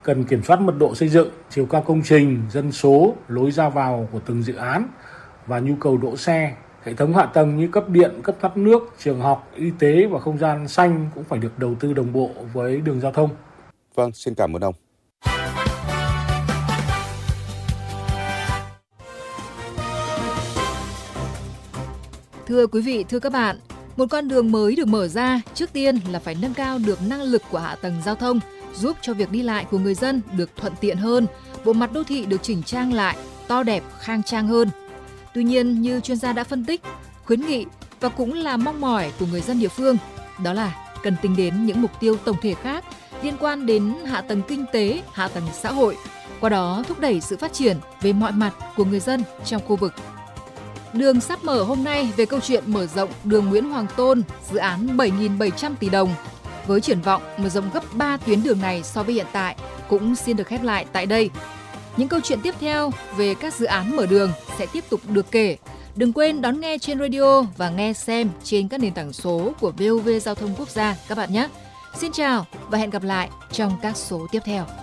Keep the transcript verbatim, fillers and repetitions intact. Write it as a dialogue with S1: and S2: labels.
S1: Cần kiểm soát mật độ xây dựng, chiều cao công trình, dân số, lối ra vào của từng dự án và nhu cầu đỗ xe. Hệ thống hạ tầng như cấp điện, cấp thoát nước, trường học, y tế và không gian xanh cũng phải được đầu tư đồng bộ với đường giao thông.
S2: Vâng, xin cảm ơn ông.
S3: Thưa quý vị, thưa các bạn, một con đường mới được mở ra, trước tiên là phải nâng cao được năng lực của hạ tầng giao thông, giúp cho việc đi lại của người dân được thuận tiện hơn, bộ mặt đô thị được chỉnh trang lại, to đẹp, khang trang hơn. Tuy nhiên, như chuyên gia đã phân tích, khuyến nghị và cũng là mong mỏi của người dân địa phương, đó là cần tính đến những mục tiêu tổng thể khác liên quan đến hạ tầng kinh tế, hạ tầng xã hội, qua đó thúc đẩy sự phát triển về mọi mặt của người dân trong khu vực. Đường sắp mở hôm nay về câu chuyện mở rộng đường Nguyễn Hoàng Tôn, dự án bảy nghìn bảy trăm tỷ đồng. Với triển vọng mở rộng gấp ba tuyến đường này so với hiện tại cũng xin được khép lại tại đây. Những câu chuyện tiếp theo về các dự án mở đường sẽ tiếp tục được kể. Đừng quên đón nghe trên radio và nghe xem trên các nền tảng số của vê o vê Giao thông Quốc gia các bạn nhé. Xin chào và hẹn gặp lại trong các số tiếp theo.